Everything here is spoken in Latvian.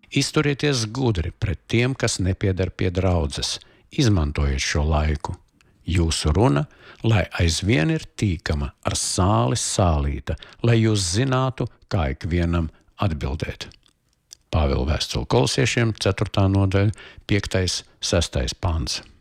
Izturieties gudri pret tiem, kas nepieder pie draudzes. Izmantojiet šo laiku. Jūsu runa, lai aizvien ir tīkama ar sāli sālīta, lai jūs zinātu, kā ikvienam atbildēt. Pāvila vēstule Kolosiešiem, 4. nodaļa, 5. 6. pants.